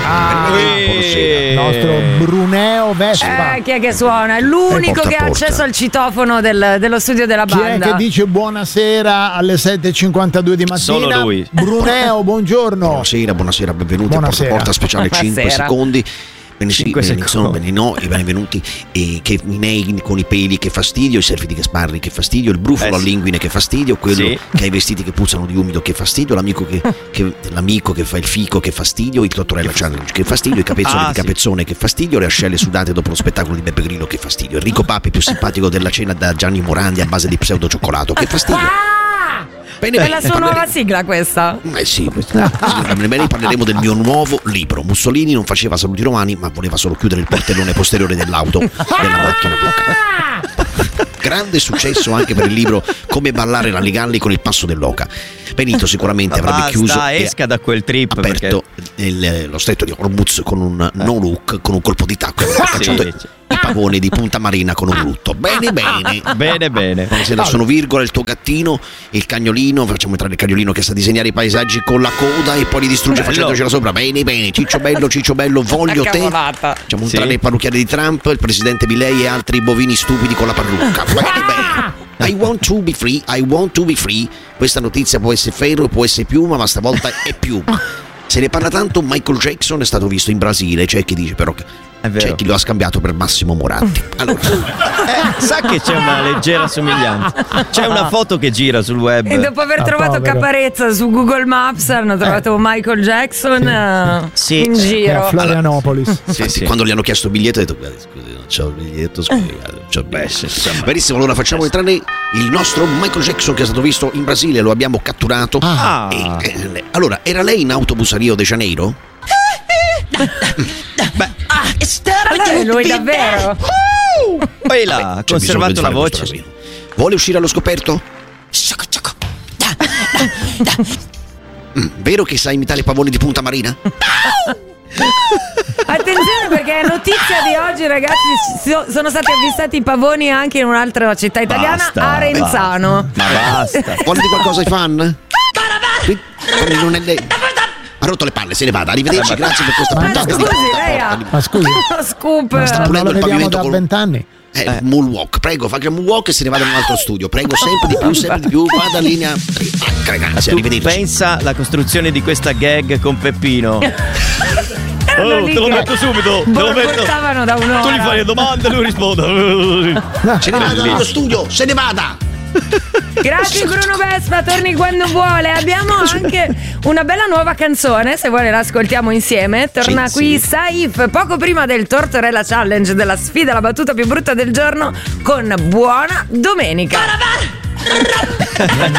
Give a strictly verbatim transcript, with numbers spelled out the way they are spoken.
Ah, il nostro Bruneo Vespa. Eh, chi è che suona? È l'unico che ha accesso al citofono del, dello studio della Chi banda. è che dice buonasera alle sette e cinquantadue di mattina? Solo lui. Bruneo, buongiorno. Buonasera, buonasera, benvenuti Buonasera. a Porta Speciale cinque Buonasera. secondi. Bene, sì, cinque bene, sono secondi. bene, no, e benvenuti. E che i nei con i peli, che fastidio, i serviti che sparri, che fastidio, il brufolo Eh, sì. all'inguine, che fastidio, quello Sì. che ha i vestiti che puzzano di umido, che fastidio, l'amico che, che, l'amico che fa il fico, che fastidio, il Tottorella Challenge, che fastidio, i capezzoli Ah, di sì. Capezzone, che fastidio, le ascelle sudate dopo lo spettacolo di Beppe Grillo, che fastidio, Enrico Papi più simpatico della cena da Gianni Morandi a base di pseudo cioccolato, che fastidio. Bene, È bene, la sua nuova parleremo- sigla questa. eh sì, questa- bene, parleremo del mio nuovo libro. Mussolini non faceva saluti romani, ma voleva solo chiudere il portellone posteriore dell'auto della macchina bloccata. Grande successo anche per il libro Come ballare la Ligalli con il passo dell'oca. Benito sicuramente Ma avrebbe basta, chiuso e esca da quel trip, aperto il- lo stretto di Hormuz con un no look, con un colpo di tacco e avrebbe Sì. cacciato i pavoni di Punta Marina con un lutto. Bene, bene. Bene, bene. Buonasera, sono Virgola, il tuo gattino, il cagnolino. Facciamo entrare il cagnolino che sa disegnare i paesaggi con la coda e poi li distrugge Bello. facendocela sopra. Bene, bene. Ciccio bello, Ciccio bello, voglio te. Cavolata. Facciamo Sì. entrare il parrucchiere di Trump, il presidente Milei e altri bovini stupidi con la parrucca. Bene, bene. I want to be free, I want to be free. Questa notizia può essere ferro, può essere piuma, ma stavolta è piuma. Se ne parla tanto, Michael Jackson è stato visto in Brasile, c'è chi dice però che È vero. c'è chi lo ha scambiato per Massimo Moratti. Allora, Eh, sa che c'è una leggera somiglianza. C'è una foto che gira sul web. E dopo aver Ah, trovato povero. Caparezza su Google Maps hanno trovato Michael Jackson eh, Sì. in Che a giro. Florianopolis. Sì, infatti, sì. quando gli hanno chiesto il biglietto, ho detto: "Guarda, scusi, non c'ho il biglietto, scusi, guarda, non c'ho il biglietto." sì, insomma. Benissimo, allora facciamo entrare il nostro Michael Jackson che è stato visto in Brasile, lo abbiamo catturato. Ah. E, eh, allora, era lei in autobus a Rio de Janeiro? Allora è lui davvero? Poi là, ha C'è bisogno di conservato la fare questo voce. casino. Vuole uscire allo scoperto? Mm, vero che sa imitare i pavoni di Punta Marina? Attenzione perché è notizia di oggi, ragazzi. so- Sono stati avvistati i pavoni anche in un'altra città italiana, Basta, Arenzano. Ma basta. Vuole di qualcosa ai fan? Qui- quindi non è lei. Ha rotto le palle, se ne vada. Arrivederci, grazie per questa Ma puntata. scusi, lei ha Ma scusi, uno scoop. ma sta- pulendo non lo il vediamo pavimento da col- vent'anni. Eh, moonwalk, prego, faccia un moonwalk e se ne vada in un altro studio. Prego, sempre di più, sempre di più. Vada in linea. Ah, ragazzi, Tu arrivederci. pensa alla costruzione di questa gag con Peppino. Erano Oh, lì te lo che metto subito, te lo metto. borbottavano da un'ora. Tu gli fai le domande e lui risponde. Se ne vada dallo studio, se ne vada. Grazie Bruno Vespa, torni quando vuole. Abbiamo anche una bella nuova canzone, se vuole la ascoltiamo insieme. Torna Sì, qui sì. Saif poco prima del Tortorella Challenge, della sfida la battuta più brutta del giorno, con Buona Domenica.